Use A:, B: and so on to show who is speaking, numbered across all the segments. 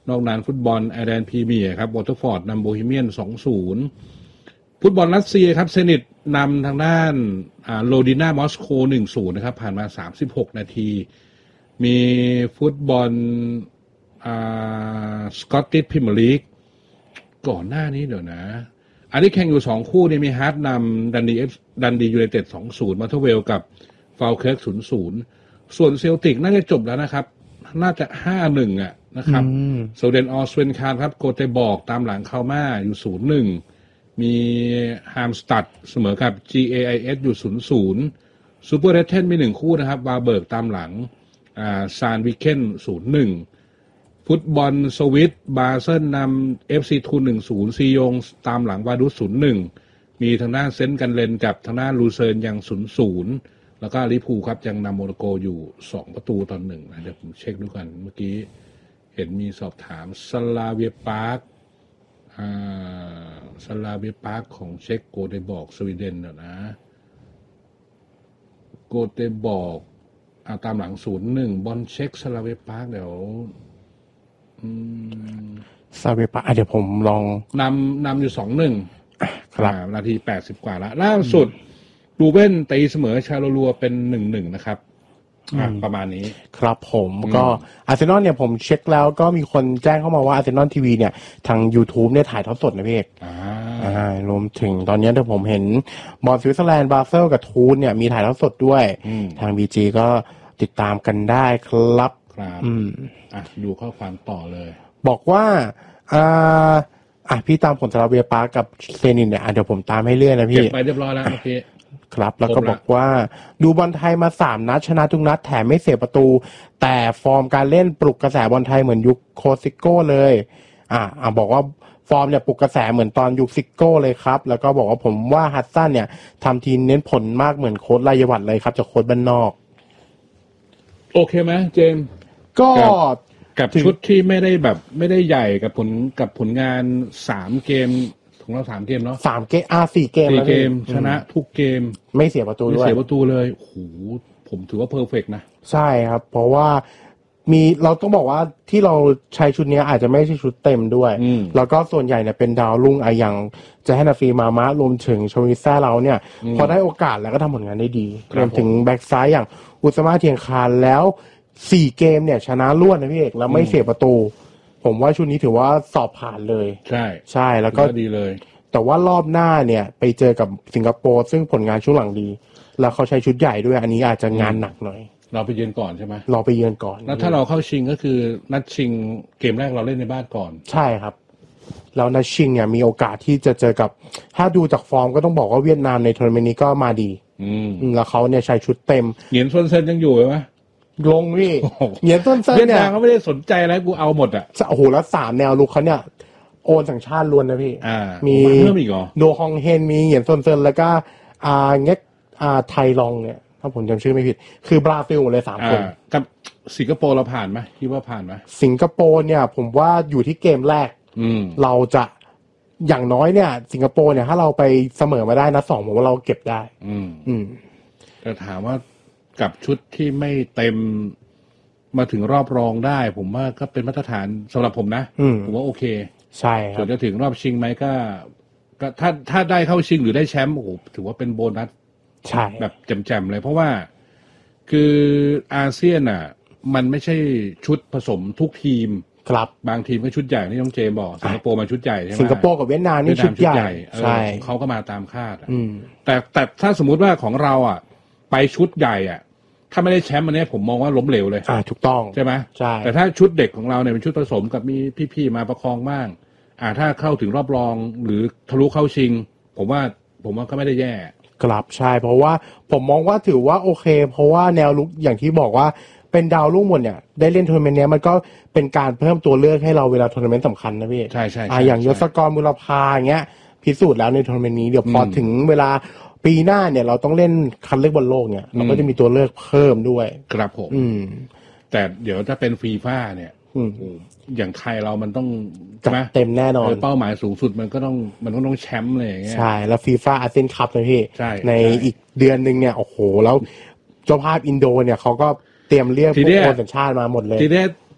A: นอกนั้นฟุตบอลไอร์แลนด์พรีเมียร์ครับวอเตอร์ฟอร์ดนำโบฮีเมียน 2-0 ฟุตบอลรัสเซียครับเซนิตนำทางด้านโลดิน่ามอสโก 1-0 นะครับผ่านมา36นาทีมีฟุตบอลสกอตติชพรีเมียร์ลีกก่อนหน้านี้เดี๋ยวนะอันนี้แข่งอยู่2คู่เนี่ยมีฮาร์ดนำดันดียูไนเต็ด 2-0 มาเทอร์เวลกับฟาลเคิร์ก 0-0 ส่วนเซลติกน่าจะจบแล้วนะครับน่าจะ 5-1 นะครับโซเดนออสเวนคารครับโกเตบอกตามหลังคาม่าอยู่ 0-1 มีฮามสตัดเสมอกับ GAIS อยู่ 0-0 ซูเปอร์เรเทนมี1คู่นะครับวาเบิร์กตามหลังซานวิเคน 0-1 ฟุตบอลสวิตบาเซิลนำ FC ทูน 1-0 ซียงตามหลังวาดุส 0-1 มีทางด้านเซนต์กันเลนกับทางด้านลูเซิร์นยัง 0-0 แล้วก็ลิพูลครับยังนำโมนาโกอยู่2-1นะเดี๋ยวผมเช็คดูกันเมื่อกี้เห็นมีสอบถามสลาเวียปาร์คของเช็กโกเตบอกสวีเดนนะโกเตบอกตามหลัง 0-1 บอลเช็กสลาเวียปาร์คเดี๋ยว
B: ซาเวปะเดี๋ยวผมลอง
A: นำอยู่ 2-1
B: ครับ
A: นาที80กว่าแล้วล่าสุดรูเว่นตีเสมอชาโลลัวเป็น 1-1 นะครับประมาณนี้
B: ครับผมก็อาร์เซนอลเนี่ยผมเช็คแล้วก็มีคนแจ้งเข้ามาว่าอาร์เซนอลทีวีเนี่ยทาง YouTube เนี่ยถ่ายทอดสดนะพี่เอกรวมถึงตอนนี้ที่ผมเห็นบอลสวิตเซอร์แลนด์บาเซลกับทูนเนี่ยมีถ่ายทอดสดด้วยทาง BG ก็ติดตามกันได้ครับ
A: ดูข้อความต่อเลย
B: บอกว่าพี่ตามผลสลาเวียปากับเซนินเนี่ยเดี๋ยวผมตามให้เรื่อยนะพี่
A: เก็บไปเรียบร้อยแล้วโอเค
B: ครับแล้วก็บอกว่าดูบอลไทยมา3นัดชนะทุกนัดแถมไม่เสียประตูแต่ฟอร์มการเล่นปลุกกระแสบอลไทยเหมือนยุคโคซิโก้เลยบอกว่าฟอร์มเนี่ยปลุกกระแสเหมือนตอนยุคซิโก้เลยครับแล้วก็บอกว่าผมว่าฮัตสันเนี่ยทำทีมเน้นผลมากเหมือนโค้ชรายวัฒน์เลยครับจากโค้ชบ้านนอก
A: โอเคไหมเจมส์
B: ก็
A: กับชุดที่ไม่ได้ใหญ่กับผลงาน3เกมของเรา3เกมเนาะ
B: 3เกม4เกม
A: 4เกมชนะทุกเกม
B: ไม่เสียประตูด้วย
A: ไม่เสียประตูเลยโอ้โหผมถือว่าเพอร์เฟกต์นะ
B: ใช่ครับเพราะว่าเราต้องบอกว่าที่เราใช้ชุดนี้อาจจะไม่ใช่ชุดเต็มด้วยแล้วก็ส่วนใหญ่เนี่ยเป็นดาวรุ่งอย่างเจแฮนาฟีมามะรวมถึงโชวิซ่าเราเนี่ยพอได้โอกาสแล้วก็ทำผลงานได้ดีรวมถึงแบ็กซ้ายอย่างอุสมาเทียงคานแล้ว4เกมเนี่ยชนะรวดนะพี่เอกแล้วไม่เสียประตูผมว่าชุดนี้ถือว่าสอบผ่านเลยใช่แล้วก็
A: ดีเลย
B: แต่ว่ารอบหน้าเนี่ยไปเจอกับสิงคโปร์ซึ่งผลงานช่วงหลังดีแล้วเขาใช้ชุดใหญ่ด้วยอันนี้อาจจะงานหนักหน่อย
A: เราไปเยือนก่อนใช่ไหม
B: เราไปเยือนก่อน
A: แล้วถ้าเราเข้าชิงก็คือนัดชิงเกมแรกเราเล่นในบ้านก่อน
B: ใช่ครับแล้วนัดชิงเนี่ยมีโอกาสที่จะเจอกับถ้าดูจากฟอร์มก็ต้องบอกว่าเวียดนามในทัวร์นาเมนต์นี้ก็มาดีแล้วเขาเนี่ยใช้ชุดเต็ม
A: เหงียนซุนเซินยังอยู่ไหม
B: ลงพี่เหงียนซุนเซิน
A: เนี่ยเขาไม่ได้สนใจอะไรกูเอาหมด
B: โอ้โหแล้ว3แนวลุกเขาเนี่ยโอนสัญชาติล้วนนะพี่มีโดฮองเฮนมีเหงียนซุนเซินแล้วก็เง็กไทลองเนี่ยถ้าผมจำชื่อไม่ผิดคือบราซิลหมดเลย3คน
A: กับสิงคโปร์เราผ่านไหมคิดว่าผ่านไหม
B: สิงคโปร์เนี่ยผมว่าอยู่ที่เกมแรกเราจะอย่างน้อยเนี่ยสิงคโปร์เนี่ยถ้าเราไปเสมอมาได้นะ2ผมว่าเราเก็บได้
A: แต่ถามว่ากับชุดที่ไม่เต็มมาถึงรอบรองได้ผมว่าก็เป็นมาตรฐานสำหรับผมนะผมว่าโอเค
B: ใช่ครับ
A: ส่วนจะถึงรอบชิงไหมก็ถ้าได้เข้าชิงหรือได้แชมป์โอ้โหถือว่าเป็นโบนัส
B: ใช่
A: แบบแจ่มๆเลยเพราะว่าคืออาเซียนอ่ะมันไม่ใช่ชุดผสมทุกทีม
B: ครับ
A: บางทีมก็ชุดใหญ่ที่น้องเจมบอกสิงคโปร์มาชุดใหญ่ใช่ไหม
B: สิงคโปร์กับเวียดนามนี่ชุดใหญ่
A: ใช่เขาก็มาตามคาดแต่ถ้าสมมุติว่าของเราอ่ะไปชุดใหญ่อ่ะถ้าไม่ได้แชมป์อันนี้ผมมองว่าล้มเหลวเลย
B: ถูกต้อง
A: ใช่ไหม
B: ใช่
A: แต่ถ้าชุดเด็กของเราเนี่ยเป็นชุดผสมกับมีพี่ๆมาประคองบ้างถ้าเข้าถึงรอบรองหรือทะลุเข้าชิงผมว่าก็ไม่ได้แย่
B: กลับใช่เพราะว่าผมมองว่าถือว่าโอเคเพราะว่าแนวลุกอย่างที่บอกว่าเป็นดาวรุ่งหมดเนี่ยได้เล่นทัวร์นาเมนต์นี้มันก็เป็นการเพิ่มตัวเลือกให้เราเวลาทัวร์นาเมนต์สำคัญนะพี่
A: ใช่
B: อย่างยศกรบุรพาอย่างเงี้ยพิสูจน์แล้วในทัวร์นาเมนต์นี้เดี๋ยวพอถึงเวลาปีหน้าเนี่ยเราต้องเล่นคัดเลือกบอลโลกเนี่ยเราก็จะมีตัวเลือกเพิ่มด้วย
A: ครับผมแต่เดี๋ยวถ้าเป็นฟีฟ่าเนี่ยอย่างไทยเรามันต้อง
B: ใช่ไหมเต็มแน่นอน
A: เป้าหมายสูงสุดมันก็ต้องแชมป์เลยอย่างเงี้ย
B: ใช่แล้วฟีฟ่าอาเซียนคัพนะพี่ในอีกเดือนนึงเนี่ยโอ้โหแล้วเจ้าภาพอินโดเนี่ยเขาก็เตรียมเรียกผู้คนสัญชาติมาหมดเลย
A: ทีนี้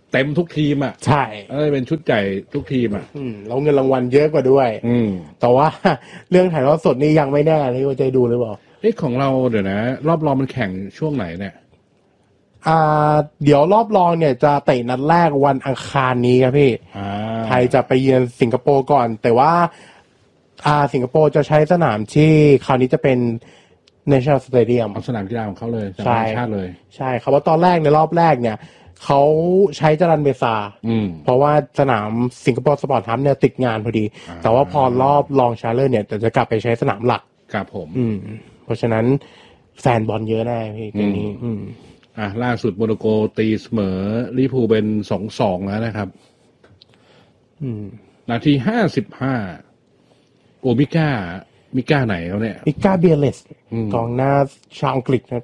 A: เต็มทุกทีมอ่ะ
B: ใช่
A: เป็นชุดใหญ่ทุกทีมอ่ะ
B: แล้วเงินรางวัลเยอะกว่าด้วยแต่ว่าเรื่องถ่ายทอดสดนี่ยังไม่แน่ที่ว่าจะดูหรือเปล่า
A: ของเราเดี๋ยวนะรอบรองมันแข่งช่วงไหนเนี่ย
B: เดี๋ยวรอบรองเนี่ยจะเตะนัดแรกวันอังคารนี้ครับพี่ไทยจะไปเยือนสิงคโปร์ก่อนแต่ว่าสิงคโปร์จะใช้สนามที่คราวนี้จะเป็น National Stadium
A: สนามกีฬาของเขาเลย
B: ใช่
A: ชาติเลย
B: ใช่ครับว่าตอนแรกในรอบแรกเนี่ยเขาใช้จรัญเบซาเพราะว่าสนามสิงคโปร์สปอร์ตฮับเนี่ยติดงานพอดีแต่ว่าพอรอบรองชาเลอร์เนี่ยจะกลับไปใช้สนามหลัก
A: ครับผม
B: เพราะฉะนั้นแฟนบอลเยอะแน่พี่เกมนี้
A: ล่าสุดโมนาโกตีเสมอลิเวอร์พูลเป็น 2-2 แล้วนะครับนาที55โอมิก้าไหนเขาเนี่ย
B: มิก้าเบียเลสกองหน้าชาวอังกฤษครับ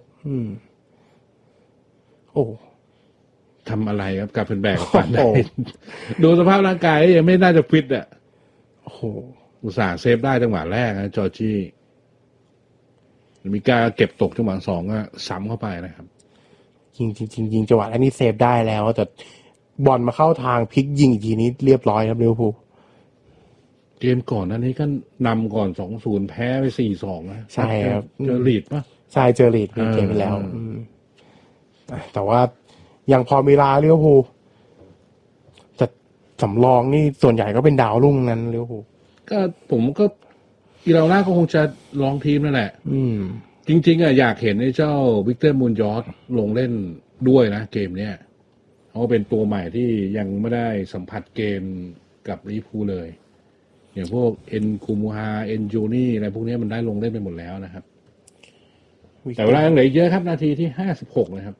B: โอ้
A: ทำอะไรครับกับเป็นแบกฟันได้ดูสภาพร่างกายยังไม่น่าจะฟิตอ่ะ
B: โอ้โห
A: อุตส่าห์เซฟได้จังหวะแรกนะจอร์จี้มิก้าเก็บตกจังหวะ2ก็ซ้ำเข้าไปนะครับ
B: ยิงจังหวะแรกนี่เซฟได้แล้วแต่บอลมาเข้าทางพลิกยิงอีกทีนี้เรียบร้อยครับลิเวอร์พูล
A: เกมก่อนนั้นนี้ก็นำก่อน 2-0 แพ้ไป 4-2 นะ
B: ใช่ครับ
A: เจอลีดป่ะ
B: ใช่เจอลีดเกมไปแล้วแต่ว่ายังพอมีลาลิเวอร์พูลแต่สำรองนี่ส่วนใหญ่ก็เป็นดาวรุ่งนั้นลิเวอร์พูล
A: ก็ผมก็อีลาน่าก็คงจะลองทีมนั่นแหละจริงๆอยากเห็นไอ้เจ้าวิกเตอร์มูนยอร์ลงเล่นด้วยนะเกมเนี้ยเขาเป็นตัวใหม่ที่ยังไม่ได้สัมผัสเกมกับลิเวอร์พูลเลยอย่างพวกเอ็นคูมูฮาเอ็นจูนี่อะไรพวกนี้มันได้ลงเล่นไปหมดแล้วนะครับแต่เวลายังเหลือเยอะครับนาทีที่56นะครับ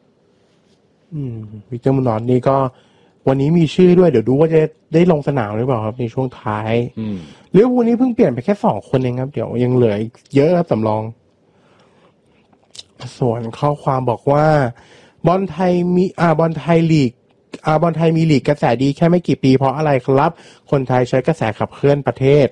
B: วิกเตอร์มูนยอร์นี่ก็วันนี้มีชื่อด้วยเดี๋ยวดูว่าจะได้ลงสนามหรือเปล่าครับในช่วงท้ายลิเวอร์พูลนี้เพิ่งเปลี่ยนไปแค่2 คนเองครับเดี๋ยวยังเหลือเยอะครับสำรองส่วนข้อความบอกว่าบอลไทยมีบอลไทยลีกบอลไทยมีลีกกระแสดีแค่ไม่กี่ปีเพราะอะไรครับคนไทยใช้กระแสขับเคลื่อนประเทศ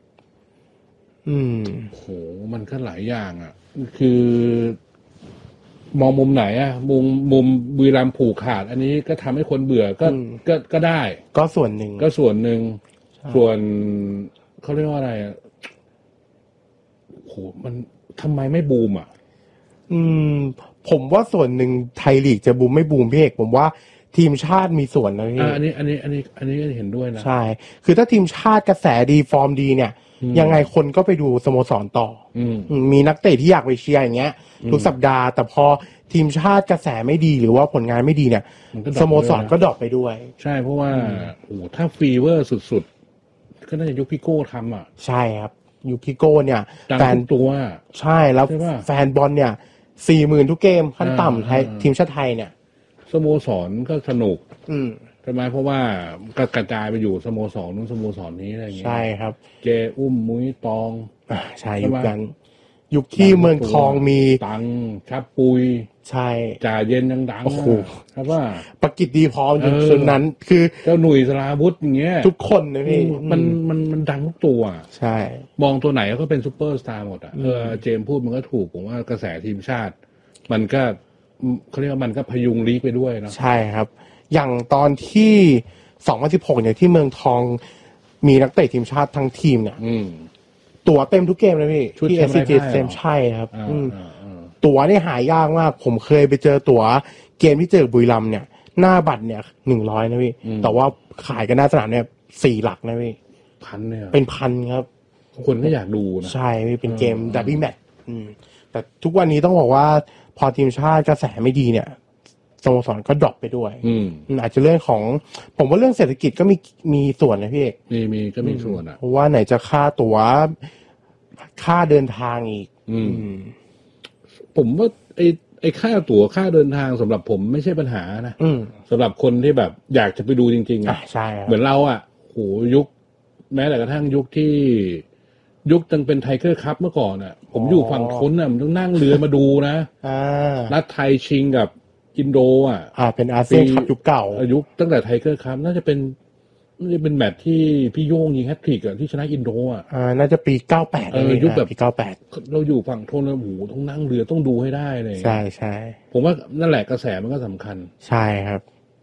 A: โหมันก็หลายอย่างอ่ะคือมองมุมไหนอ่ะมุมบุรีรัมย์ผูกขาดอันนี้ก็ทำให้คนเบื่อก็ได้
B: ก็ส่วนหนึ่ง
A: ส่วนเขาเรียกว่าอะไรอ่ะโหมันทำไมไม่บูมอ่ะ
B: ผมว่าส่วนหนึ่งไทยลีกจะบูมไม่บูมพี่เอกผมว่าทีมชาติมีส่วนนะพี่
A: อันนี้เห็นด้วยนะ
B: ใช่คือถ้าทีมชาติกระแสดีฟอร์มดีเนี่ยยังไงคนก็ไปดูสโมสรต่อมีนักเตะที่อยากไปเชียร์อย่างเงี้ยทุกสัปดาห์แต่พอทีมชาติกระแสไม่ดีหรือว่าผลงานไม่ดีเนี่ยสโมสรก็ดรอปไปด้วย
A: ใช่เพราะว่าถ้าฟีเวอร์สุดๆก็น่าจะยุคพี่โก้ทำอ่ะ
B: ใช่ครับยุคพี่โก้เนี่ย
A: แฟนตัว
B: ใช่แล้วแฟนบอลเนี่ย 40,000 ทุกเกมขั้นต่ำไทยทีมชาติไทยเนี่ย
A: สโมสรก็สนุกใช่ไหมเพราะว่าก็กระจายไปอยู่สโมสรนู้นสโมสรนี้อะไรอย่างเงี้ย
B: ใช่ครับ
A: เจอุ้มมุ้ยตอง
B: ใช่ยุคนั้นยุคที่เมืองทองมี
A: ตังชับปุย
B: ใช่
A: จ่าเย็นดังๆ
B: โอ้โห
A: ครับว่า
B: ประกิตดีพร้อมจนนั้นคือ
A: เจ้าหนุ่ยสราวุธอย่างเงี้ย
B: ทุกคนนะพี่
A: มันดังทุกตัว
B: ใช่
A: มองตัวไหนก็เป็นซุปเปอร์สตาร์หมดอ่ะเจมพูดมันก็ถูกผมว่ากระแสทีมชาติมันก็เขาเรียกว่ามันก็พยุงลีกไปด้วยเนาะ
B: ใช่ครับอย่างตอนที่2016เนี่ยที่เมืองทองมีนักเตะทีมชาติทั้งทีมเนี่ยตั๋วเต็มทุกเกมเลยพี่ที่ SCG เต็มใช่ครับตั๋วนี่หายากมากผมเคยไปเจอตั๋วเกมที่เจอบุรีรัมย์เนี่ยหน้าบัตรเนี่ย100นะพี่แต่ว่าขายกันหน้าสนามเนี่ย4 หลักนะพี่
A: พันเนี่ย
B: เป็นพันครับ
A: คนก็อยากดูนะ
B: ใช่เป็นเกมดับเบิลแมตช์แต่ทุกวันนี้ต้องบอกว่าพอทีมชาติกระแสไม่ดีเนี่ยสโมสรก็ดรอปไปด้วยอาจจะเรื่องของผมว่าเรื่องเศรษฐกิจก็มีส่วนนะพี่เอก
A: มีก็มีส่วนอ่ะ
B: เพราะว่าไหนจะค่าตั๋วค่าเดินทางอีก
A: ผมว่าไอ้ค่าตั๋วค่าเดินทางสำหรับผมไม่ใช่ปัญหานะสำหรับคนที่แบบอยากจะไปดูจริงๆ
B: ใช่
A: เหมือนเราอ่ะโหยุคแม้แต่กระทั่งยุคที่ตั้งเป็นไทเกอร์คัพเมื่อก่อนอ่ะผมอยู่ฝั่งทนอ่ะมันต้องนั่งเรือมาดูนะนัดไทยชิงกับอินโด
B: เป็นอาเซียนคัพยุคเก่า
A: ยุคตั้งแต่ไทเกอร์คัพน่าจะเป็นแมตช์ที่พี่โย่งยิงแฮตทริกอ่ะที่ชนะอินโด
B: น่าจะปี98
A: ยุคแบบ
B: ปี98
A: เราอยู่ฝั่งทนแล้วโหต้องนั่งเรือต้องดูให้ได้เลย
B: ใช่
A: ผมว่านั่นแหละกระแสมันก็สำคัญ
B: ใช่ครับ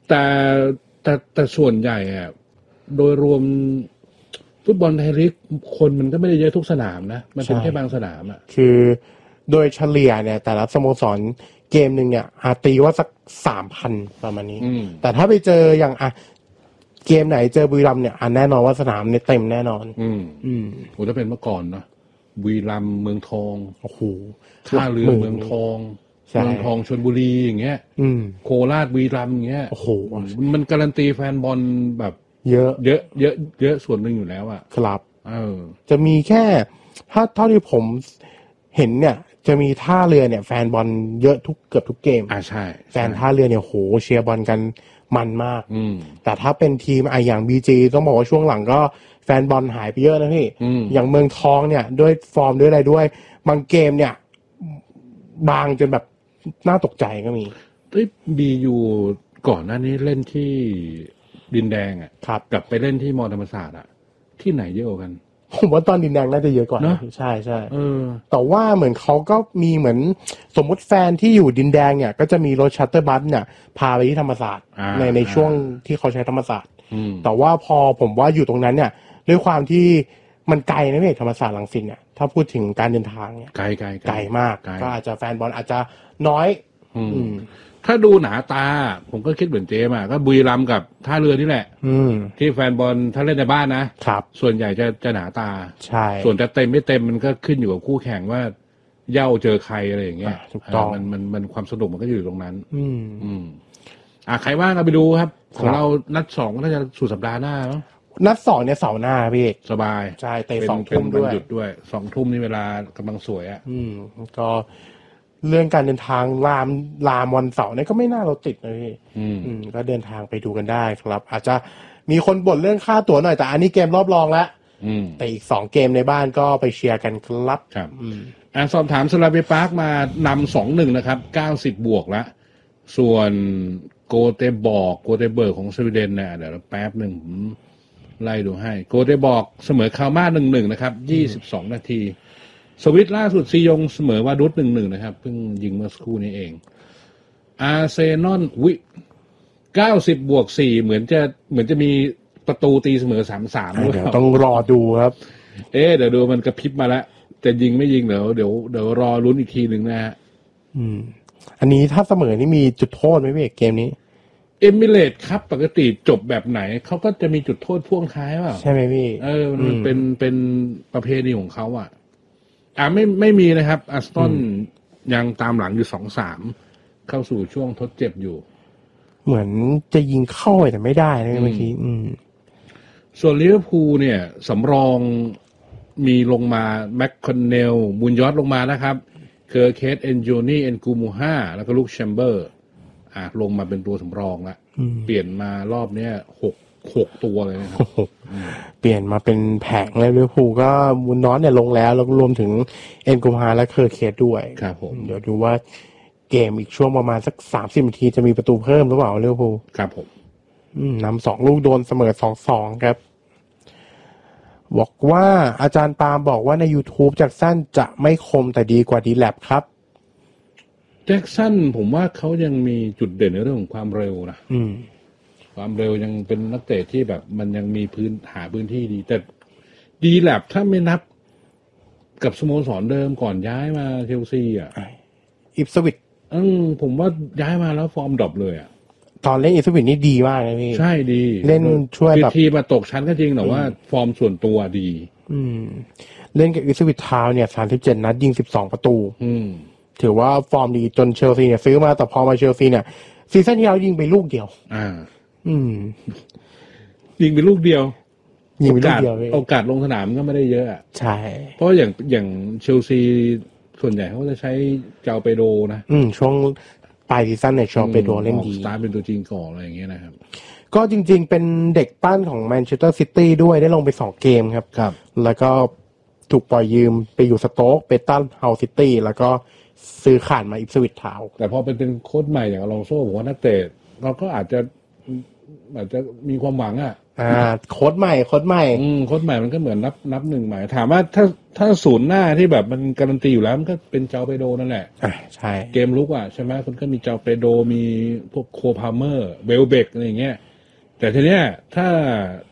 A: แต่ส่วนใหญ่อะโดยรวมฟุตบอลไทยลีกคนมันก็ไม่ได้เยอะทุกสนามนะมันเป็นแค่บางสนามอ่ะ
B: คือโดยเฉลี่ยเนี่ยแต่ละสโมสรเกมหนึ่งเนี่ยตีว่าสัก 3,000 ประมาณนี้แต่ถ้าไปเจออย่างเกมไหนเจอบุรีรัมย์เนี่ยแน่นอนว่าสนามเนี่ยเต็มแน่นอน
A: โหถ้าเป็นเมื่อก่อนเนาะบุรีรัมย์เมืองทอง
B: โอ้โห
A: ท่าเรือเมืองทองชลบุรีอย่างเงี้ยโคราชบุรีรัมย์อย่างเงี้ย
B: โอ้โห
A: มันการันตีแฟนบอลแบบเยอะส่วนหนึ่งอยู่แล้วอ่ะ
B: ครับจะมีแค่ถ้าเท่าที่ผมเห็นเนี่ยจะมีท่าเรือเนี่ยแฟนบอลเยอะเกือบทุกเกม
A: ใช่
B: แฟนท่าเรือเนี่ยโหเชียร์บอลกันมันมากแต่ถ้าเป็นทีมอย่างBGต้องบอกว่าช่วงหลังก็แฟนบอลหายไปเยอะนะพี่อย่างเมืองทองเนี่ยด้วยฟอร์มด้วยอะไรด้วยบางเกมเนี่ยบางจนแบบน่าตกใจก็มี
A: BUก่อนหน้านี้เล่นที่ดินแดงอ่ะ
B: ครับ
A: กับไปเล่นที่มอธรรมศาสตร์อ่ะที่ไหนเยอะกว่ากัน
B: ผมว่าตอนดินแดงน่าจะเยอะกว่านะใช่แต่ว่าเหมือนเขาก็มีเหมือนสมมุติแฟนที่อยู่ดินแดงเนี่ยก็จะมีรถชัตเตอร์บัสเนี่ยพาไปที่ธรรมศาสตร์ในช่วงที่เขาใช้ธรรมศาสตร์แต่ว่าพอผมว่าอยู่ตรงนั้นเนี่ยด้วยความที่มันไกลนะพี่ธรรมศาสตร์รังสิตเนี่ยถ้าพูดถึงการเดินทางเนี่ยไกลมากก็อาจจะแฟนบอลอาจจะน้อย
A: ถ้าดูหนาตาผมก็คิดเหมือนเจมก็บุรีรัมย์กับท่าเรือนี่แหละที่แฟนบอลถ้าเล่นในบ้านนะครับส่วนใหญ่จะหนาตา
B: ใช่
A: ส่วนจะเต็มไม่เต็มมันก็ขึ้นอยู่กับคู่แข่งว่าเย่าเจอใครอะไรอย่างเงี้ย
B: ถูกต้อง
A: มันความสนุกมันก็อยู่ตรงนั้นใครว่างเราไปดูครับของเรานัด2น่าจะสุดสัปดาห์หน้าเนาะ
B: นัด2เนี่ยเสาร์หน้าพี่
A: สบาย
B: ใช่เตะ2 ทุ่มด้วย
A: หยุดด้วย2 ทุ่มนี่เวลากำลังสวย
B: ก็เรื่องการเดินทางลามวันเสาร์เนี่ยก็ไม่น่าเราติดเลยพี่ก็เดินทางไปดูกันได้ครับอาจจะมีคนบ่นเรื่องค่าตั๋วหน่อยแต่อันนี้เกมรอบรองแล้วแต่อีก2เกมในบ้านก็ไปเชียร์กันครับ
A: สอบถามสลาเบปาร์คมานำ 2-1 นะครับ90 บวกแล้วส่วนโกเตเบิร์กของสวีเดนเนี่ยเดี๋ยวแป๊บหนึ่งผมไล่ดูให้โกเตเบิร์กเสมอคาม่า 1-1 นะครับ22 นาทีสวิตล่าสุดซียงเสมอวาดุษ 1-1 นะครับเพิ่งยิงเมื่อสักครู่นี้เองอาร์เซนอล90 บวก 4เหมือนจะมีประตูตีเสมอ 3-3 ด้วย
B: ต้องรอดูครับ
A: เดี๋ยวดูมันกระพริบมาแล้วแต่ยิงไม่ยิงเดี๋ยวรอลุ้นอีกทีหนึ่งนะฮะ
B: อันนี้ถ้าเสมอนี่มีจุดโทษไหมพี่เกมนี้
A: เอมิเรตส์ครับปกติจบแบบไหนเขาก็จะมีจุดโทษพ่วงท้ายเปล่า
B: ใช่ไหมพี่
A: มันเป็นประเพณีของเขาไม่มีนะครับอาร์เซนอลยังตามหลังอยู่ 2-3 เข้าสู่ช่วงทดเจ็บอยู่
B: เหมือนจะยิงเข้าแต่ไม่ได้นะเมื่อกี้
A: ส่วนลิเวอร์พูลเนี่ยสำรองมีลงมาแม็กคอนเนลบุญยอดลงมานะครับเคอร์เคสเอนโจนี่เอนกูมูฮ่าแล้วก็ลูกแชมเบอร์ลงมาเป็นตัวสำรองละเปลี่ยนมารอบนี้6ตัวเลยนะครับ
B: เปลี่ยนมาเป็นแผงเลยลิเวอร์พูลก็บุญยอดเนี่ยลงแล้วรวมถึงเอนกูมูฮ่าและเคอร์เคสด้วย
A: ครับผม
B: เดี๋ยวดูว่าเกมอีกช่วงประมาณสัก30 นาทีจะมีประตูเพิ่มหรือเปล่าลิเวอร์พูล
A: ครับผม
B: นำ2 ลูกโดนเสมอ 2-2 ครับบอกว่าอาจารย์ปาล์มบอกว่าใน YouTube แจ็คสันจะไม่คมแต่ดีกว่าดีแลบครับ
A: แจ็คสันผมว่าเขายังมีจุดเด่นในเรื่องของความเร็วนะความเร็วยังเป็นนักเตะที่แบบมันยังมีหาพื้นที่ดีแต่ดีแลบถ้าไม่นับกับสโมสรเดิมก่อนย้ายมาเชลซี
B: อิปสวิช
A: ผมว่าย้ายมาแล้วฟอร์มดรอปเลย
B: ตอนเล่นอิปสวิชนี่ดีมากนะพี่
A: ใช่ดี
B: เล่นช่วยแบบ
A: ทีมาตกชั้นก็จริงแต่ว่าฟอร์มส่วนตัวดี
B: เล่นกับอิปสวิชทาวน์เนี่ย37 นัดยิง12 ประตูถือว่าฟอร์มดีจนเชลซีเนี่ยซื้อมาแต่พอมาเชลซีเนี่ยซีซั่นที่แล้วยิงไปลูกเดียว
A: ยิงไปลูกเดียว
B: ยิงไปลูกเดียว
A: โอกาสลงสนามก็ไม่ได้เยอะ
B: ใช่
A: เพราะอย่างเชลซีส่วนใหญ่เขาจะใช้เจ้าเปโดนะ
B: ช่วงปลายซีซั่นเนี่ยชอเปโดเล่นดี
A: สตาร์เป็นตัวจริงก่อนอะไรอย่างเงี้ยนะครับ
B: ก็จริงๆเป็นเด็กปั้นของแมนเชสเตอร์ซิตี้ด้วยได้ลงไป2 เกมครับแล้วก็ถูกปล่อยยืมไปอยู่สโต๊กเปตันเฮาซิตี้แล้วก็ซื้อขาดมาอิปสวิชทาวน์
A: แต่พอเป็นโค้ชใหม่อย่างอลองโซ่ผมว่านักเตะเราก็อาจจะมีความหวัง
B: โค้ดใหม่โค้ดใหม่
A: มันก็เหมือนนับหนึ่งใหม่ถามว่าถ้าศูนย์หน้าที่แบบมันการันตีอยู่แล้วมันก็เป็นเจ้าเปโดนั่นแหละ
B: ใช่
A: เกมลุกใช่ไหมคุณก็มีเจ้าเปโดมีพวกโคพาเมอร์เวลเบกอะไรอย่างเงี้ยแต่ทีเนี้ยถ้า